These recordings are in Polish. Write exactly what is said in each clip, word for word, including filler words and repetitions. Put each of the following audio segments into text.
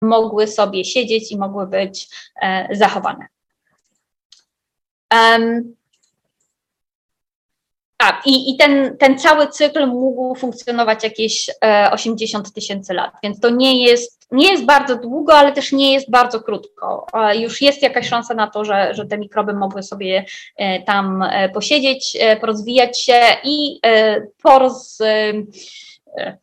mogły sobie siedzieć i mogły być zachowane. Um, A, i, i ten, ten cały cykl mógł funkcjonować jakieś e, osiemdziesiąt tysięcy lat, więc to nie jest, nie jest bardzo długo, ale też nie jest bardzo krótko. E, już jest jakaś szansa na to, że, że te mikroby mogły sobie e, tam e, posiedzieć, e, porozwijać się i e, poroz, e,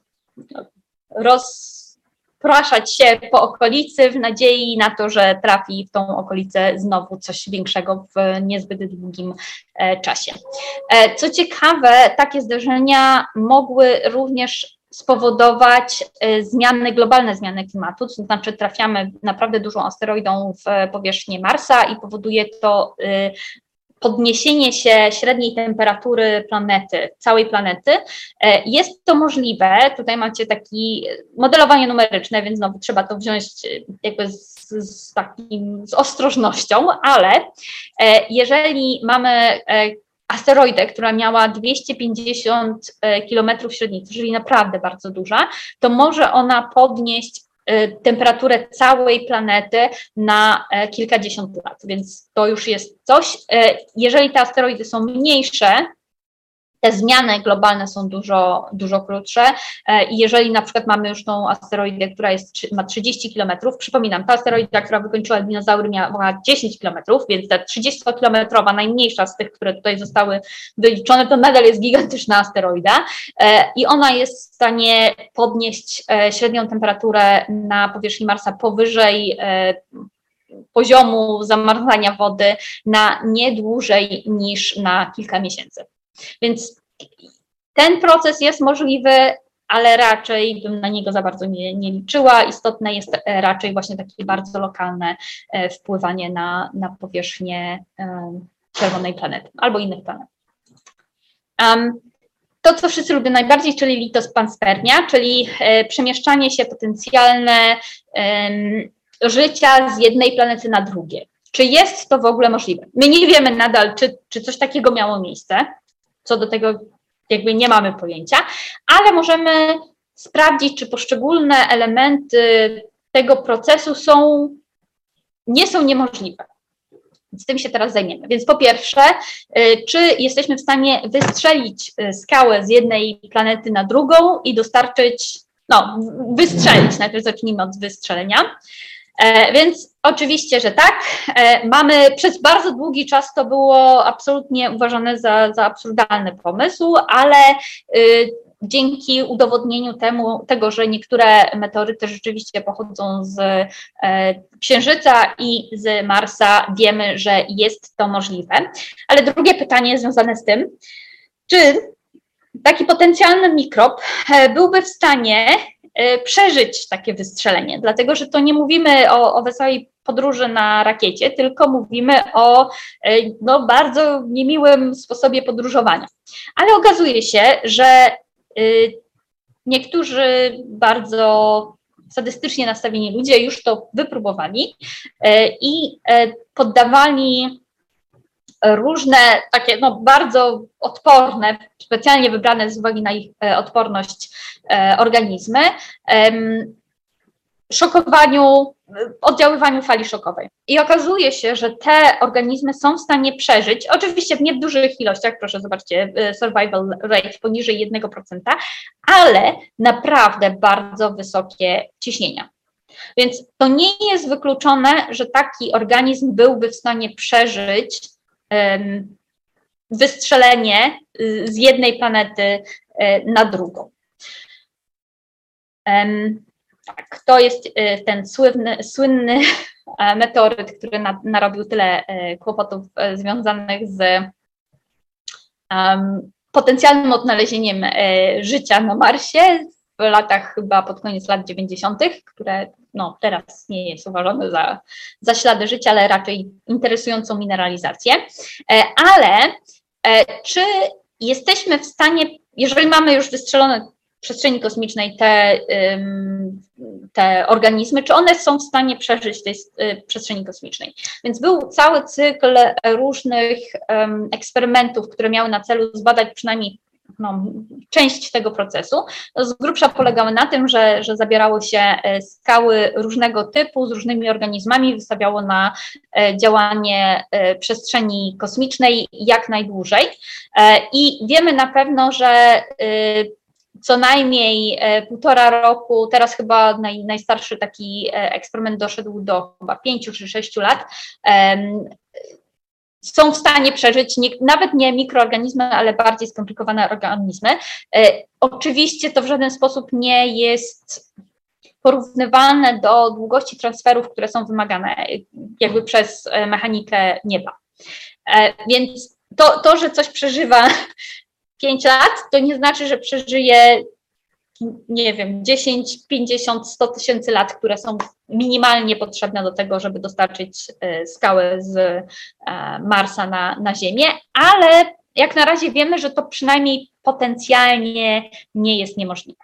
roz, praszać się po okolicy w nadziei na to, że trafi w tą okolicę znowu coś większego w niezbyt długim czasie. Co ciekawe, takie zdarzenia mogły również spowodować zmiany, globalne zmiany klimatu, to znaczy trafiamy naprawdę dużą asteroidą w powierzchnię Marsa i powoduje to podniesienie się średniej temperatury planety, całej planety. Jest to możliwe, tutaj macie takie modelowanie numeryczne, więc znowu trzeba to wziąć jakby z, z, takim, z ostrożnością, ale jeżeli mamy asteroidę, która miała dwieście pięćdziesiąt kilometrów średnicy, czyli naprawdę bardzo duża, to może ona podnieść temperaturę całej planety na kilkadziesiąt lat, więc to już jest coś. Jeżeli te asteroidy są mniejsze, te zmiany globalne są dużo, dużo krótsze i jeżeli na przykład mamy już tą asteroidę, która jest, ma trzydzieści kilometrów, przypominam, ta asteroida, która wykończyła dinozaury, miała dziesięć kilometrów, więc ta trzydziestokilometrowa, najmniejsza z tych, które tutaj zostały wyliczone, to nadal jest gigantyczna asteroida i ona jest w stanie podnieść średnią temperaturę na powierzchni Marsa powyżej poziomu zamarzania wody na nie dłużej niż na kilka miesięcy. Więc ten proces jest możliwy, ale raczej bym na niego za bardzo nie, nie liczyła. Istotne jest raczej właśnie takie bardzo lokalne wpływanie na, na powierzchnię czerwonej planety albo innych planet. Um, to, co wszyscy lubią najbardziej, czyli litospanspermia, czyli przemieszczanie się potencjalne um, życia z jednej planety na drugie. Czy jest to w ogóle możliwe? My nie wiemy nadal, czy, czy coś takiego miało miejsce. Co do tego jakby nie mamy pojęcia, ale możemy sprawdzić, czy poszczególne elementy tego procesu są, nie są niemożliwe. Z tym się teraz zajmiemy. Więc po pierwsze, czy jesteśmy w stanie wystrzelić skałę z jednej planety na drugą i dostarczyć, no wystrzelić, najpierw zacznijmy od wystrzelenia. E, więc oczywiście, że tak. E, mamy przez bardzo długi czas to było absolutnie uważane za, za absurdalny pomysł, ale y, dzięki udowodnieniu temu, tego, że niektóre meteoryty rzeczywiście pochodzą z e, Księżyca i z Marsa, wiemy, że jest to możliwe. Ale drugie pytanie związane z tym, czy taki potencjalny mikrob byłby w stanie przeżyć takie wystrzelenie, dlatego że to nie mówimy o, o wesołej podróży na rakiecie, tylko mówimy o no, bardzo niemiłym sposobie podróżowania. Ale okazuje się, że y, niektórzy bardzo sadystycznie nastawieni ludzie już to wypróbowali y, i y, poddawali różne takie no, bardzo odporne, specjalnie wybrane z uwagi na ich e, odporność e, organizmy, e, szokowaniu, oddziaływaniu fali szokowej. I okazuje się, że te organizmy są w stanie przeżyć, oczywiście w nie w dużych ilościach, proszę zobaczcie, survival rate poniżej jednego procenta, ale naprawdę bardzo wysokie ciśnienia. Więc to nie jest wykluczone, że taki organizm byłby w stanie przeżyć wystrzelenie z jednej planety na drugą. Tak, to jest ten słynny, słynny meteoryt, który narobił tyle kłopotów związanych z potencjalnym odnalezieniem życia na Marsie w latach chyba pod koniec lat dziewięćdziesiątych, które no, teraz nie jest uważane za, za ślady życia, ale raczej interesującą mineralizację. Ale czy jesteśmy w stanie, jeżeli mamy już wystrzelone w przestrzeni kosmicznej te, te organizmy, czy one są w stanie przeżyć w tej przestrzeni kosmicznej? Więc był cały cykl różnych eksperymentów, które miały na celu zbadać przynajmniej no, część tego procesu. Z grubsza polegały na tym, że, że zabierało się skały różnego typu z różnymi organizmami, wystawiało na działanie przestrzeni kosmicznej jak najdłużej. I wiemy na pewno, że co najmniej półtora roku, teraz chyba naj, najstarszy taki eksperyment doszedł do chyba pięciu czy sześciu lat, są w stanie przeżyć nie, nawet nie mikroorganizmy, ale bardziej skomplikowane organizmy. E, oczywiście to w żaden sposób nie jest porównywalne do długości transferów, które są wymagane jakby przez mechanikę nieba. E, więc to, to, że coś przeżywa pięć lat, to nie znaczy, że przeżyje, nie wiem, dziesięć, pięćdziesiąt, sto tysięcy lat, które są minimalnie potrzebne do tego, żeby dostarczyć skałę z Marsa na, na Ziemię, ale jak na razie wiemy, że to przynajmniej potencjalnie nie jest niemożliwe.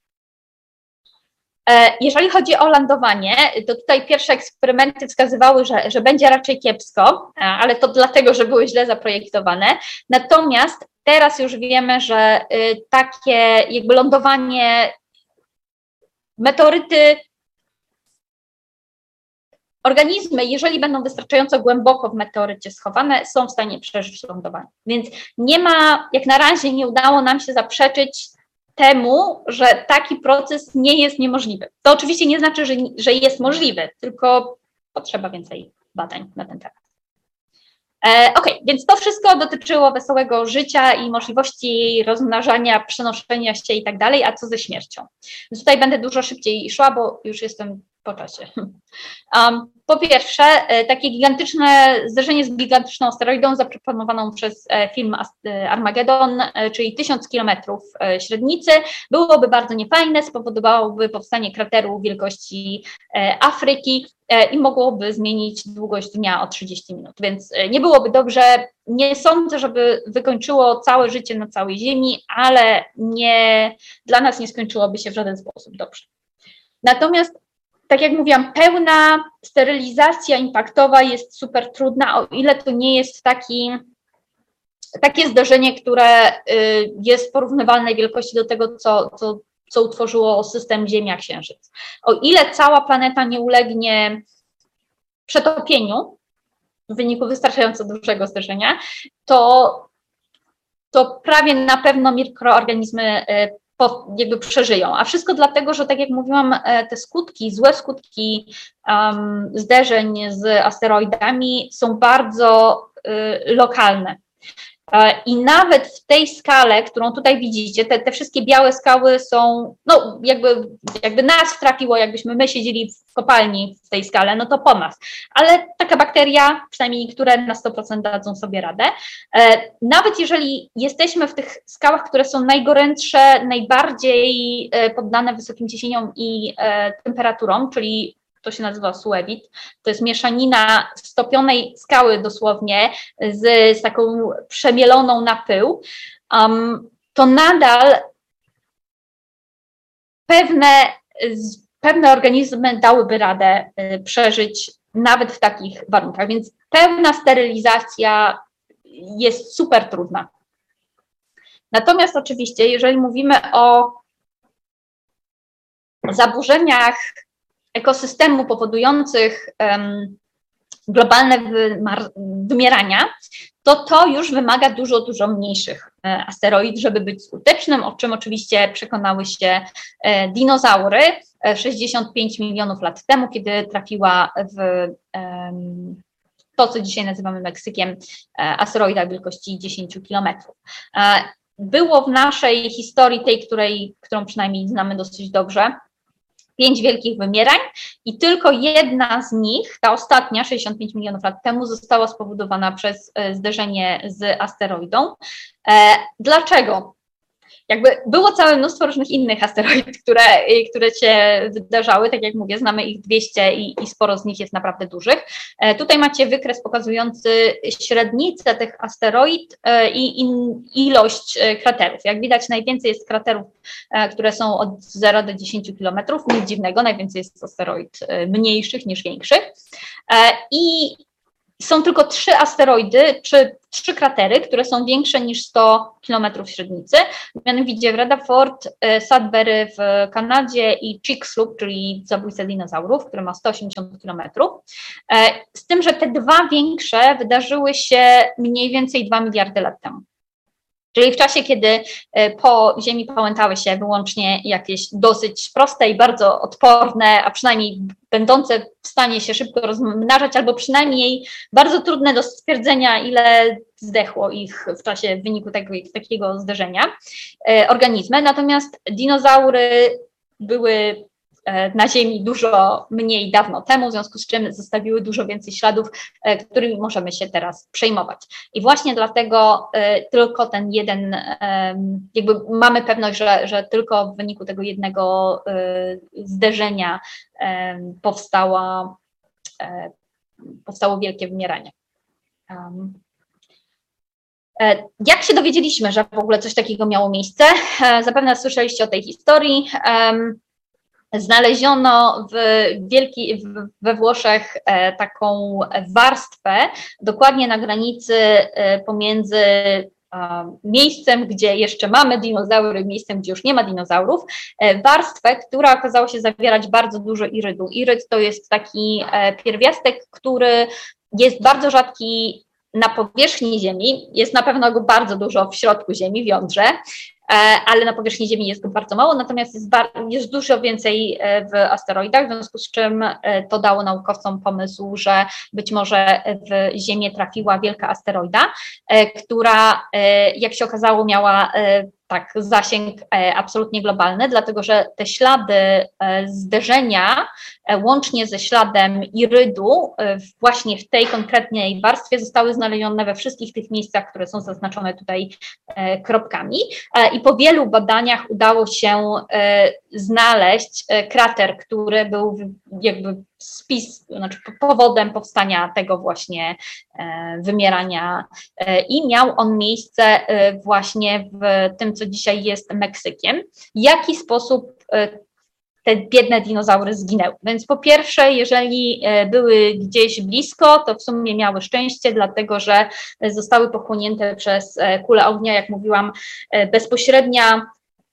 Jeżeli chodzi o lądowanie, to tutaj pierwsze eksperymenty wskazywały, że, że będzie raczej kiepsko, ale to dlatego, że były źle zaprojektowane. Natomiast teraz już wiemy, że takie jakby lądowanie, meteoryty, organizmy, jeżeli będą wystarczająco głęboko w meteorycie schowane, są w stanie przeżyć lądowanie. Więc nie ma, jak na razie nie udało nam się zaprzeczyć temu, że taki proces nie jest niemożliwy. To oczywiście nie znaczy, że, że jest możliwy, tylko potrzeba więcej badań na ten temat. E, ok, więc to wszystko dotyczyło wesołego życia i możliwości rozmnażania, przenoszenia się i tak dalej, a co ze śmiercią? Więc tutaj będę dużo szybciej szła, bo już jestem po czasie. Um, po pierwsze, takie gigantyczne zderzenie z gigantyczną asteroidą zaproponowaną przez film Armageddon, czyli tysiąc kilometrów średnicy, byłoby bardzo niefajne, spowodowałoby powstanie krateru wielkości Afryki i mogłoby zmienić długość dnia o trzydzieści minut, więc nie byłoby dobrze. Nie sądzę, żeby wykończyło całe życie na całej Ziemi, ale nie, dla nas nie skończyłoby się w żaden sposób dobrze. Natomiast tak jak mówiłam, pełna sterylizacja impaktowa jest super trudna, o ile to nie jest taki, takie zdarzenie, które jest porównywalnej wielkości do tego, co, co, co utworzyło system Ziemia-Księżyc. O ile cała planeta nie ulegnie przetopieniu w wyniku wystarczająco dużego zdarzenia, to, to prawie na pewno mikroorganizmy Po, jakby przeżyją, a wszystko dlatego, że tak jak mówiłam, te skutki, złe skutki um, zderzeń z asteroidami są bardzo y, lokalne. I nawet w tej skale, którą tutaj widzicie, te, te wszystkie białe skały są, no jakby, jakby nas trafiło, jakbyśmy my siedzieli w kopalni w tej skale, no to po nas. Ale taka bakteria, przynajmniej niektóre na sto procent dadzą sobie radę. Nawet jeżeli jesteśmy w tych skałach, które są najgorętsze, najbardziej poddane wysokim ciśnieniom i temperaturom, czyli to się nazywa suewit, to jest mieszanina stopionej skały dosłownie z, z taką przemieloną na pył, um, to nadal pewne, pewne organizmy dałyby radę y, przeżyć nawet w takich warunkach, więc pełna sterylizacja jest super trudna. Natomiast oczywiście, jeżeli mówimy o zaburzeniach ekosystemu powodujących um, globalne wymierania, to to już wymaga dużo, dużo mniejszych e, asteroid, żeby być skutecznym, o czym oczywiście przekonały się e, dinozaury e, sześćdziesiąt pięć milionów lat temu, kiedy trafiła w e, to, co dzisiaj nazywamy Meksykiem, e, asteroida wielkości dziesięć kilometrów. E, było w naszej historii, tej, której, którą przynajmniej znamy dosyć dobrze, pięć wielkich wymierań i tylko jedna z nich, ta ostatnia, sześćdziesiąt pięć milionów lat temu, została spowodowana przez zderzenie z asteroidą. E, dlaczego? Jakby było całe mnóstwo różnych innych asteroid, które, które się wydarzały, tak jak mówię, znamy ich dwieście i, i sporo z nich jest naprawdę dużych. E, tutaj macie wykres pokazujący średnicę tych asteroid e, i in, ilość e, kraterów. Jak widać, najwięcej jest kraterów, e, które są od zera do dziesięciu kilometrów, nic dziwnego, najwięcej jest asteroid e, mniejszych niż większych. E, I są tylko trzy asteroidy, czy trzy kratery, które są większe niż sto kilometrów średnicy, mianowicie Rutherford, Sudbury w Kanadzie i Chicxulub, czyli zabójca dinozaurów, który ma sto osiemdziesiąt kilometrów. Z tym, że te dwa większe wydarzyły się mniej więcej dwa miliardy lat temu. Czyli w czasie, kiedy po Ziemi pałętały się wyłącznie jakieś dosyć proste i bardzo odporne, a przynajmniej będące w stanie się szybko rozmnażać, albo przynajmniej bardzo trudne do stwierdzenia, ile zdechło ich w czasie w wyniku tego, takiego zderzenia, organizmy. Natomiast dinozaury były na Ziemi dużo mniej dawno temu, w związku z czym zostawiły dużo więcej śladów, którymi możemy się teraz przejmować. I właśnie dlatego tylko ten jeden, jakby mamy pewność, że, że tylko w wyniku tego jednego zderzenia powstała, powstało wielkie wymieranie. Jak się dowiedzieliśmy, że w ogóle coś takiego miało miejsce? Zapewne słyszeliście o tej historii. Znaleziono w wielki, we Włoszech taką warstwę, dokładnie na granicy pomiędzy miejscem, gdzie jeszcze mamy dinozaury, miejscem, gdzie już nie ma dinozaurów, warstwę, która okazała się zawierać bardzo dużo irydu. Iryd to jest taki pierwiastek, który jest bardzo rzadki na powierzchni Ziemi, jest na pewno go bardzo dużo w środku Ziemi, w jądrze, ale na powierzchni Ziemi jest go bardzo mało, natomiast jest, jest dużo więcej w asteroidach, w związku z czym to dało naukowcom pomysł, że być może w Ziemię trafiła wielka asteroida, która, jak się okazało, miała tak zasięg absolutnie globalny, dlatego że te ślady zderzenia łącznie ze śladem irydu właśnie w tej konkretnej warstwie zostały znalezione we wszystkich tych miejscach, które są zaznaczone tutaj kropkami. I po wielu badaniach udało się znaleźć krater, który był jakby spis, znaczy powodem powstania tego właśnie wymierania i miał on miejsce właśnie w tym, co dzisiaj jest Meksykiem. W jaki sposób te biedne dinozaury zginęły? Więc po pierwsze, jeżeli były gdzieś blisko, to w sumie miały szczęście, dlatego że zostały pochłonięte przez kulę ognia, jak mówiłam, bezpośrednia,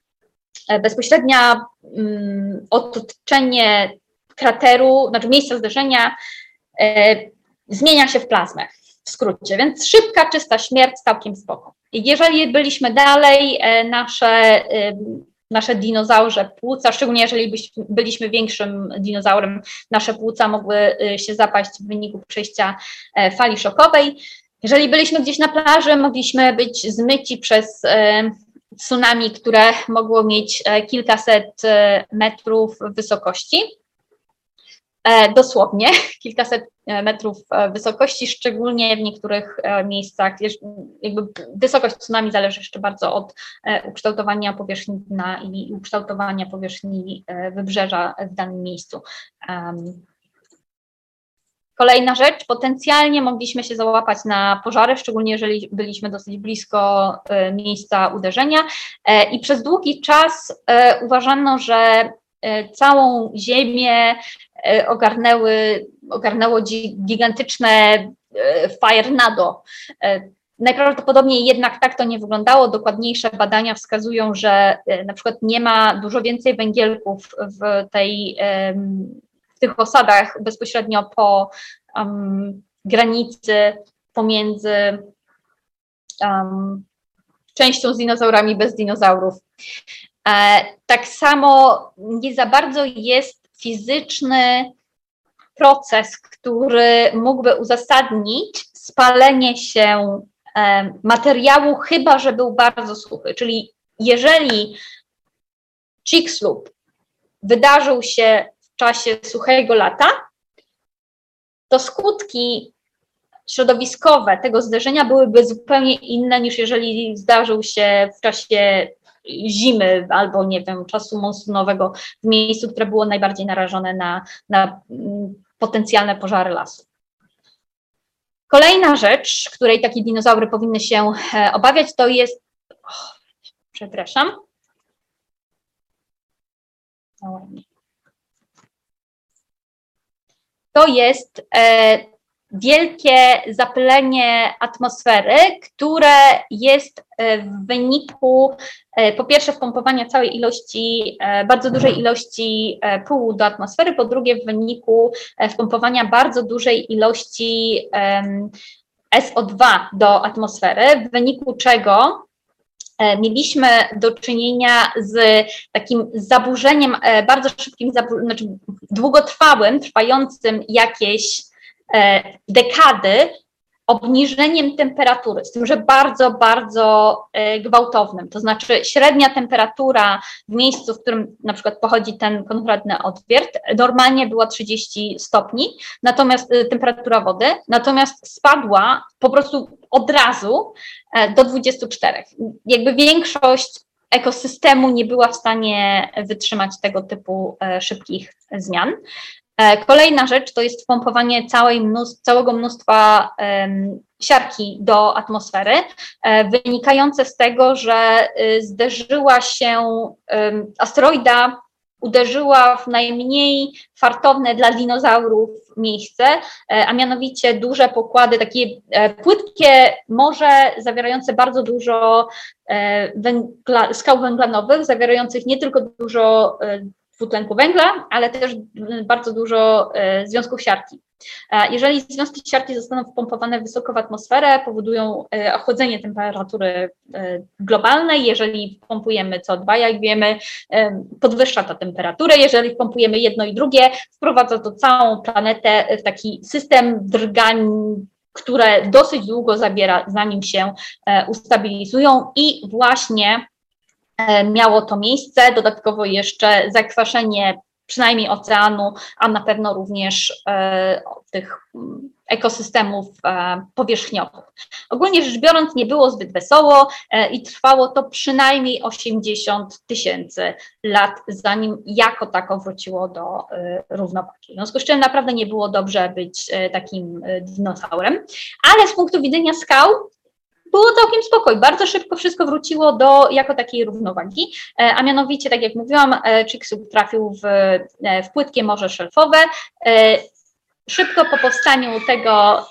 bezpośrednia um, otoczenie krateru, znaczy miejsca zderzenia e, zmienia się w plazmę, w skrócie, więc szybka, czysta śmierć, całkiem spoko. I jeżeli byliśmy dalej, e, nasze, e, nasze dinozaurze płuca, szczególnie jeżeli byśmy, byliśmy większym dinozaurem, nasze płuca mogły się zapaść w wyniku przejścia e, fali szokowej. Jeżeli byliśmy gdzieś na plaży, mogliśmy być zmyci przez e, tsunami, które mogło mieć e, kilkaset e, metrów wysokości. Dosłownie kilkaset metrów wysokości, szczególnie w niektórych miejscach. Jakby wysokość tsunami zależy jeszcze bardzo od ukształtowania powierzchni dna i ukształtowania powierzchni wybrzeża w danym miejscu. Kolejna rzecz, potencjalnie mogliśmy się załapać na pożary, szczególnie jeżeli byliśmy dosyć blisko miejsca uderzenia i przez długi czas uważano, że całą Ziemię ogarnęły, ogarnęło gigantyczne firenado. Najprawdopodobniej jednak tak to nie wyglądało. Dokładniejsze badania wskazują, że na przykład nie ma dużo więcej węgielków w, tej, w tych osadach bezpośrednio po um, granicy pomiędzy um, częścią z dinozaurami bez dinozaurów. E, tak samo nie za bardzo jest fizyczny proces, który mógłby uzasadnić spalenie się e, materiału, chyba że był bardzo suchy. Czyli jeżeli Chicxulub wydarzył się w czasie suchego lata, to skutki środowiskowe tego zderzenia byłyby zupełnie inne niż jeżeli zdarzył się w czasie zimy albo, nie wiem, czasu monsunowego w miejscu, które było najbardziej narażone na, na potencjalne pożary lasu. Kolejna rzecz, której takie dinozaury powinny się obawiać, to jest, oh, przepraszam, to jest e, wielkie zapylenie atmosfery, które jest w wyniku po pierwsze wpompowania całej ilości, bardzo dużej ilości pyłu do atmosfery, po drugie w wyniku wpompowania bardzo dużej ilości S O dwa do atmosfery, w wyniku czego mieliśmy do czynienia z takim zaburzeniem, bardzo szybkim, znaczy długotrwałym, trwającym jakieś dekady, obniżeniem temperatury, z tym, że bardzo, bardzo gwałtownym, to znaczy średnia temperatura w miejscu, w którym na przykład pochodzi ten konkretny odwiert, normalnie była trzydzieści stopni, natomiast temperatura wody, natomiast spadła po prostu od razu do dwudziestu czterech. Jakby większość ekosystemu nie była w stanie wytrzymać tego typu szybkich zmian. Kolejna rzecz to jest wpompowanie całej mnóstw, całego mnóstwa um, siarki do atmosfery, um, wynikające z tego, że um, zderzyła się, um, asteroida uderzyła w najmniej fartowne dla dinozaurów miejsce, um, a mianowicie duże pokłady, takie um, płytkie morze zawierające bardzo dużo um, węgla, skał węglanowych, zawierających nie tylko dużo um, dwutlenku węgla, ale też bardzo dużo e, związków siarki. E, jeżeli związki siarki zostaną wpompowane wysoko w atmosferę, powodują e, ochłodzenie temperatury e, globalnej. Jeżeli wpompujemy C O dwa, jak wiemy, e, podwyższa to temperaturę. Jeżeli wpompujemy jedno i drugie, wprowadza to całą planetę w taki system drgań, które dosyć długo zabiera, zanim się e, ustabilizują i właśnie miało to miejsce, dodatkowo jeszcze zakwaszenie przynajmniej oceanu, a na pewno również e, tych ekosystemów e, powierzchniowych. Ogólnie rzecz biorąc nie było zbyt wesoło e, i trwało to przynajmniej osiemdziesiąt tysięcy lat, zanim jako tako wróciło do e, równowagi. W związku z czym naprawdę nie było dobrze być e, takim e, dinozaurem, ale z punktu widzenia skał było całkiem spokojnie, bardzo szybko wszystko wróciło do jako takiej równowagi, a mianowicie, tak jak mówiłam, Chicxulub trafił w, w płytkie morze szelfowe. Szybko po powstaniu tego,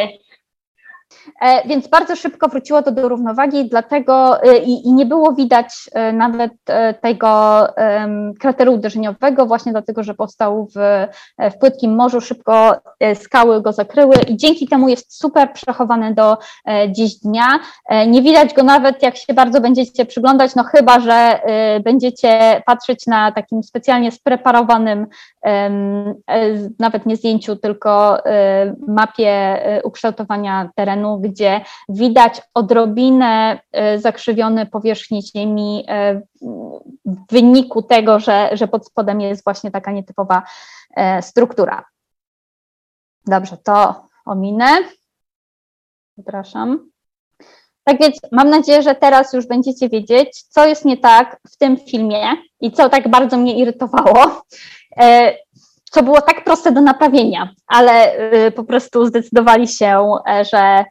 więc bardzo szybko wróciło to do równowagi, dlatego i, i nie było widać nawet tego krateru uderzeniowego, właśnie dlatego, że powstał w, w płytkim morzu, szybko skały go zakryły i dzięki temu jest super przechowany do dziś dnia. Nie widać go nawet, jak się bardzo będziecie przyglądać, no chyba, że będziecie patrzeć na takim specjalnie spreparowanym, nawet nie zdjęciu, tylko mapie ukształtowania terenu, gdzie widać odrobinę zakrzywione powierzchni Ziemi w wyniku tego, że, że pod spodem jest właśnie taka nietypowa struktura. Dobrze, to ominę. Zapraszam. Tak więc mam nadzieję, że teraz już będziecie wiedzieć, co jest nie tak w tym filmie i co tak bardzo mnie irytowało, co było tak proste do naprawienia, ale po prostu zdecydowali się, że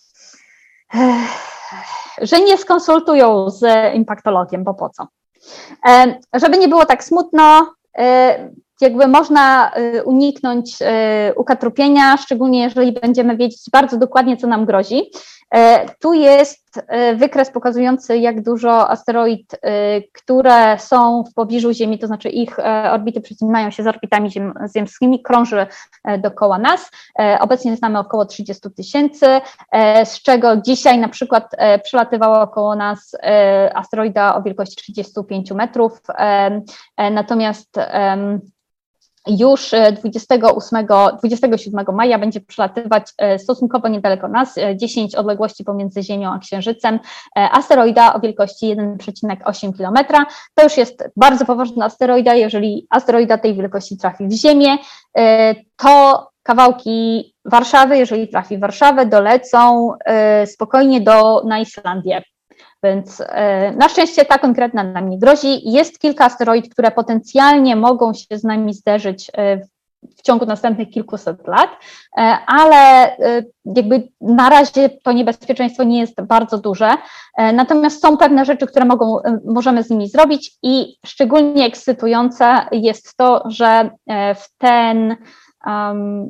że nie skonsultują z impaktologiem, bo po co. Żeby nie było tak smutno, jakby można uniknąć ukatrupienia, szczególnie jeżeli będziemy wiedzieć bardzo dokładnie, co nam grozi. Tu jest wykres pokazujący, jak dużo asteroid, które są w pobliżu Ziemi, to znaczy ich orbity przecinają się z orbitami ziem, ziemskimi, krąży dookoła nas. Obecnie znamy około trzydzieści tysięcy, z czego dzisiaj na przykład przelatywało około nas asteroida o wielkości trzydzieści pięć metrów, natomiast już dwudziestego ósmego, dwudziestego siódmego maja będzie przelatywać stosunkowo niedaleko nas, dziesięć odległości pomiędzy Ziemią a Księżycem, asteroida o wielkości jeden przecinek osiem kilometra. To już jest bardzo poważna asteroida. Jeżeli asteroida tej wielkości trafi w Ziemię, to kawałki Warszawy, jeżeli trafi w Warszawę, dolecą spokojnie do, na Islandię. Więc na szczęście ta konkretna nam nie grozi. Jest kilka asteroid, które potencjalnie mogą się z nami zderzyć w ciągu następnych kilkuset lat, ale jakby na razie to niebezpieczeństwo nie jest bardzo duże. Natomiast są pewne rzeczy, które mogą, możemy z nimi zrobić i szczególnie ekscytujące jest to, że w ten Um,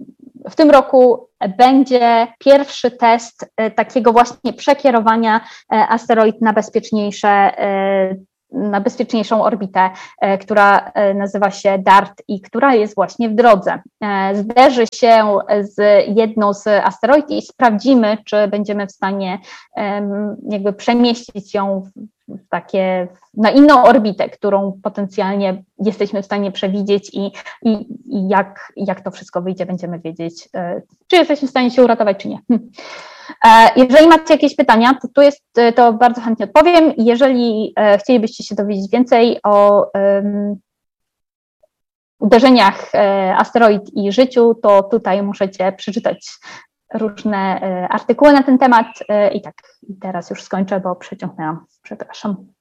w tym roku będzie pierwszy test takiego właśnie przekierowania asteroid na bezpieczniejsze, na bezpieczniejszą orbitę, która nazywa się DART i która jest właśnie w drodze. Zderzy się z jedną z asteroid i sprawdzimy, czy będziemy w stanie jakby przemieścić ją w takie, na inną orbitę, którą potencjalnie jesteśmy w stanie przewidzieć i, i, i jak, jak to wszystko wyjdzie, będziemy wiedzieć, czy jesteśmy w stanie się uratować, czy nie. Jeżeli macie jakieś pytania, to tu jest, to bardzo chętnie odpowiem. Jeżeli chcielibyście się dowiedzieć więcej o um, uderzeniach asteroid i życiu, to tutaj możecie przeczytać różne artykuły na ten temat. I tak, teraz już skończę, bo przeciągnęłam. Przepraszam.